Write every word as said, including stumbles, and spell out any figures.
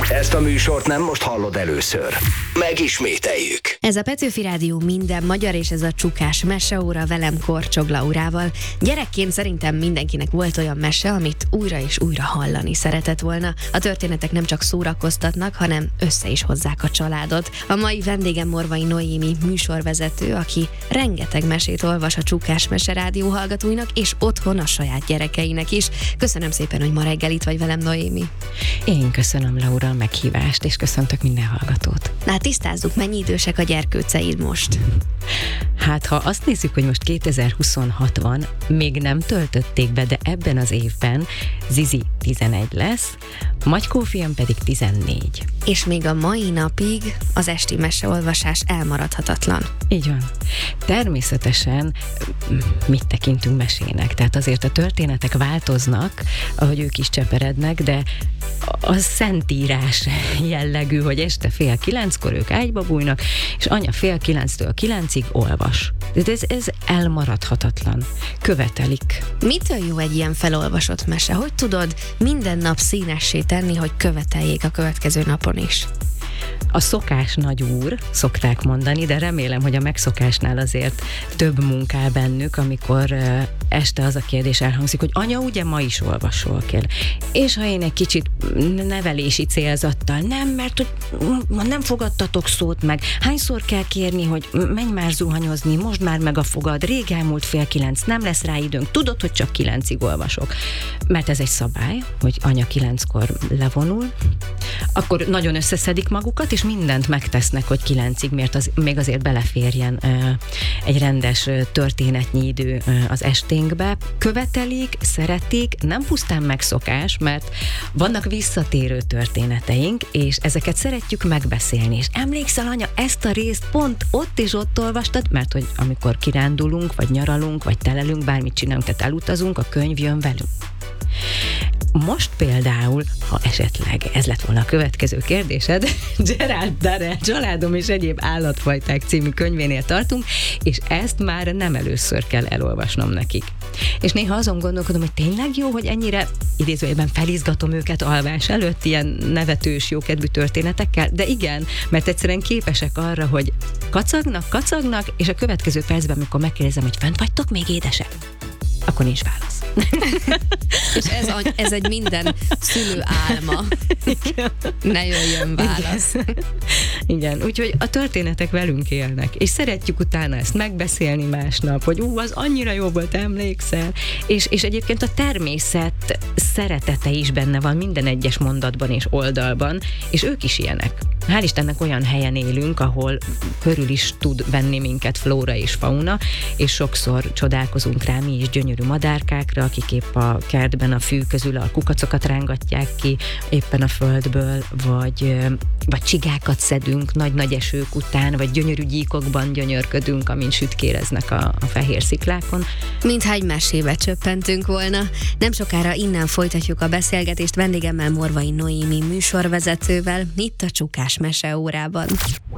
Ezt a műsort nem most hallod először. Megismételjük. Ez a Petőfi Rádió minden magyar, és ez a Csukás meseóra velem Korcsog Laurával. Gyerekként szerintem mindenkinek volt olyan mese, amit újra és újra hallani szeretett volna. A történetek nem csak szórakoztatnak, hanem össze is hozzák a családot. A mai vendégem Morvai Noémi műsorvezető, aki rengeteg mesét olvas a Csukás Mese Rádió hallgatóinak, és otthon a saját gyerekeinek is. Köszönöm szépen, hogy ma reggel itt vagy velem, Noémi. Én köszönöm, Laura, a meghívást, és köszöntök minden hallgatót. Na hát tisztázzuk, mennyi idősek a gyerkőceid most? Hát, ha azt nézzük, hogy most kétezer-huszonhat van, még nem töltötték be, de ebben az évben Zizi tizenegy lesz, Magykó fiam pedig tizennégy. És még a mai napig az esti meseolvasás elmaradhatatlan. Így van. Természetesen mit tekintünk mesének? Tehát azért a történetek változnak, ahogy ők is cseperednek, de a szentírás jellegű, hogy este fél kilenckor ők ágyba bújnak, és anya fél kilenctől kilencig olvas. De ez, ez elmaradhatatlan. Követelik. Mitől jó egy ilyen felolvasott mese? Hogy tudod minden nap színessé tenni, hogy követeljék a következő napon is? A szokás nagy úr, szokták mondani, de remélem, hogy a megszokásnál azért több munkál bennük, amikor uh, este az a kérdés elhangzik, hogy anya, ugye ma is olvasol kell. És ha én egy kicsit nevelési célzattal, nem, mert hogy nem fogadtatok szót meg, hányszor kell kérni, hogy menj már zuhanyozni, most már meg a fogad, rég elmúlt fél kilenc, nem lesz rá időnk, tudod, hogy csak kilencig olvasok. Mert ez egy szabály, hogy anya kilenckor levonul, akkor nagyon összeszedik magukat, és mindent megtesznek, hogy kilencig, mert az, még azért beleférjen ö, egy rendes ö, történetnyi idő ö, az esténkbe. Követelik, szeretik, nem pusztán megszokás, mert vannak visszatérő történeteink, és ezeket szeretjük megbeszélni. És emlékszel, anya, ezt a részt pont ott és ott olvastad, mert hogy amikor kirándulunk, vagy nyaralunk, vagy telelünk, bármit csinálunk, tehát elutazunk, a könyv jön velünk. Most például, ha esetleg ez lett volna a következő kérdésed, Gerald Darrell, Családom és egyéb állatfajták című könyvénél tartunk, és ezt már nem először kell elolvasnom nekik. És néha azon gondolkodom, hogy tényleg jó, hogy ennyire idézőjelben felizgatom őket alvás előtt ilyen nevetős, jókedvű történetekkel, de igen, mert egyszerűen képesek arra, hogy kacagnak, kacagnak, és a következő percben, amikor megkérdezem, hogy fent vagytok még, édesek? Akkor nincs válasz. És ez, ez egy minden szülő álma. Ne jöjjön válasz. Igen, úgyhogy a történetek velünk élnek, és szeretjük utána ezt megbeszélni másnap, hogy ú, az annyira jó volt, emlékszel, és, és egyébként a természet szeretete is benne van minden egyes mondatban és oldalban, és ők is ilyenek. Hál' Istennek olyan helyen élünk, ahol körül is tud venni minket flóra és fauna, és sokszor csodálkozunk rá mi is gyönyörű madárkákra, akik épp a kertben a fű közül a kukacokat rángatják ki éppen a földből, vagy, vagy csigákat szedünk nagy-nagy esők után, vagy gyönyörű gyíkokban gyönyörködünk, amint sütkéreznek a, a fehér sziklákon. Mintha egy mesébe csöppentünk volna. Nem sokára innen folytatjuk a beszélgetést vendégemmel, Morvai Noémi műsorvezetővel, itt a Csukás Meseórában.